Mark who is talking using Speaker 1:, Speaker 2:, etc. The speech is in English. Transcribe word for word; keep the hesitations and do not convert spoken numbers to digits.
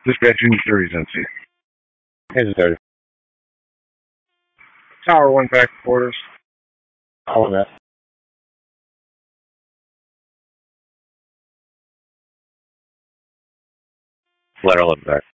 Speaker 1: Dispatching thirty Sensi.
Speaker 2: Here's the thirty.
Speaker 1: Tower one back quarters.
Speaker 2: All of that.
Speaker 3: Flare eleven back.